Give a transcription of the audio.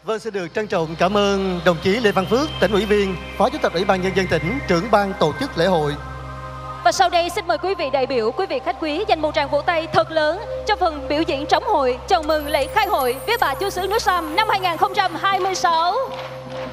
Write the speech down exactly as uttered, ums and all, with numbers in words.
Vâng, xin được trân trọng cảm ơn đồng chí Lê Văn Phước, tỉnh ủy viên, Phó Chủ tịch Ủy ban Nhân dân tỉnh, trưởng ban tổ chức lễ hội. Và sau đây xin mời quý vị đại biểu, quý vị khách quý dành một tràng vỗ tay thật lớn cho phần biểu diễn trống hội chào mừng lễ khai hội với bà chúa xứ núi Sam năm hai nghìn không trăm hai mươi sáu.